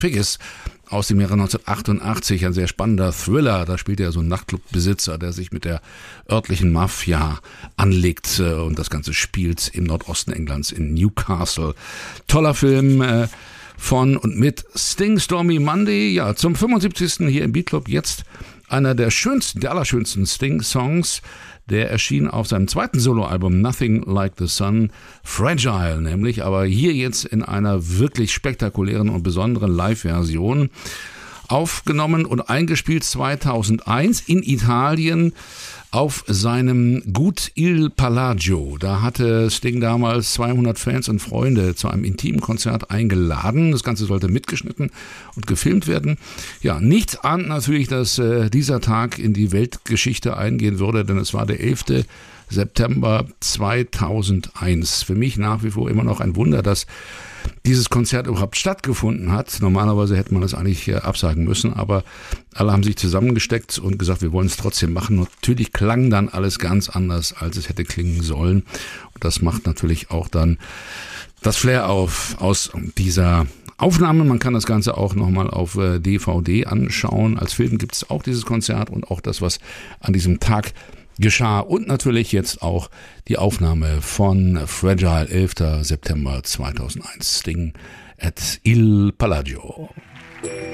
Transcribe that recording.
Figgis aus dem Jahre 1988, ein sehr spannender Thriller. Da spielt er so einen Nachtclubbesitzer, der sich mit der örtlichen Mafia anlegt und das Ganze spielt im Nordosten Englands in Newcastle. Toller Film von und mit Sting, Stormy Monday. Ja, zum 75. hier im Beat Club jetzt einer der allerschönsten Sting-Songs. Der erschien auf seinem zweiten Soloalbum Nothing Like the Sun, Fragile nämlich, aber hier jetzt in einer wirklich spektakulären und besonderen Live-Version. Aufgenommen und eingespielt 2001 in Italien auf seinem Gut Il Palagio. Da hatte Sting damals 200 Fans und Freunde zu einem intimen Konzert eingeladen. Das Ganze sollte mitgeschnitten und gefilmt werden. Ja, nichts ahnt natürlich, dass dieser Tag in die Weltgeschichte eingehen würde, denn es war der 11. September 2001. Für mich nach wie vor immer noch ein Wunder, dass dieses Konzert überhaupt stattgefunden hat. Normalerweise hätte man das eigentlich absagen müssen, aber alle haben sich zusammengesteckt und gesagt, wir wollen es trotzdem machen. Natürlich klang dann alles ganz anders, als es hätte klingen sollen. Und das macht natürlich auch dann das Flair aus dieser Aufnahme. Man kann das Ganze auch nochmal auf DVD anschauen. Als Film gibt es auch dieses Konzert und auch das, was an diesem Tag geschah. Und natürlich jetzt auch die Aufnahme von Fragile, 11. September 2001. Sting at Il Palagio.